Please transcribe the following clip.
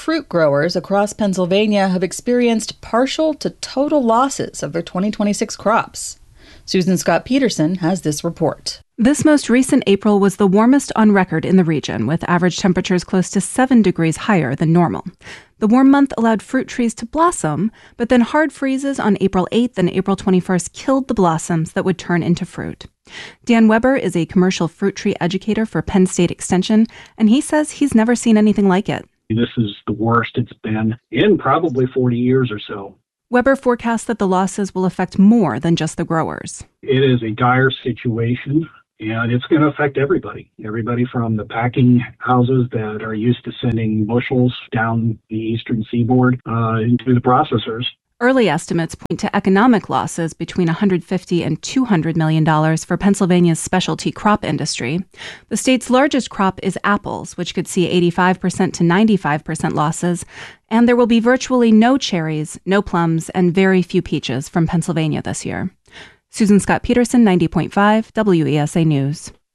fruit growers across Pennsylvania have experienced partial to total losses of their 2026 crops. Susan Scott Peterson has this report. This most recent April was the warmest on record in the region, with average temperatures close to 7 degrees higher than normal. The warm month allowed fruit trees to blossom, but then hard freezes on April 8th and April 21st killed the blossoms that would turn into fruit. Dan Weber is a commercial fruit tree educator for Penn State Extension, and he says he's never seen anything like it. This is the worst it's been in probably 40 years or so. Weber forecasts that the losses will affect more than just the growers. It is a dire situation, and it's going to affect everybody. Everybody from the packing houses that are used to sending bushels down the eastern seaboard into the processors. Early estimates point to economic losses between $150 and $200 million for Pennsylvania's specialty crop industry. The state's largest crop is apples, which could see 85% to 95% losses, and there will be virtually no cherries, no plums, and very few peaches from Pennsylvania this year. Susan Scott Peterson, 90.5 WESA News.